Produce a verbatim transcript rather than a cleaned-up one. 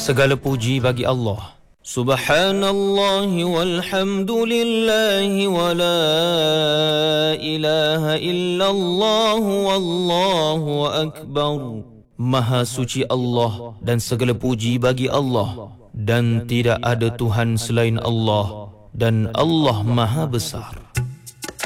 Segala puji bagi Allah. Subhanallah walhamdulillah wa la ilaha illallah wallahu akbar. Maha suci Allah dan segala puji bagi Allah, dan tidak ada Tuhan selain Allah, dan Allah Maha Besar.